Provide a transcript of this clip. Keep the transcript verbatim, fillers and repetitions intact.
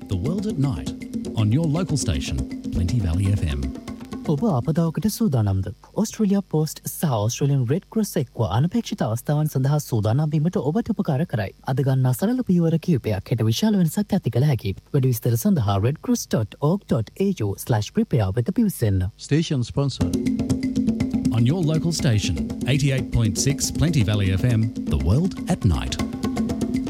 The World at Night on your local station, Plenty Valley F M. ඔබ ආපදාවකට සූදානම්ද? Australia post සහ Australian red cross එක්ව අනපේක්ෂිත අවස්ථාවන් සඳහා සූදානම් වීමට ඔබට උපකාර කරයි. අද ගන්නා සරල පියවර කිහිපයක් හෙට විශාල වෙනසක් ඇති කළ හැකියි. වැඩි විස්තර සඳහා red cross dot org dot a u slash prepare වෙත පිවිසෙන්න. Station sponsor. On your local station, eighty-eight point six Plenty Valley F M, The World at Night.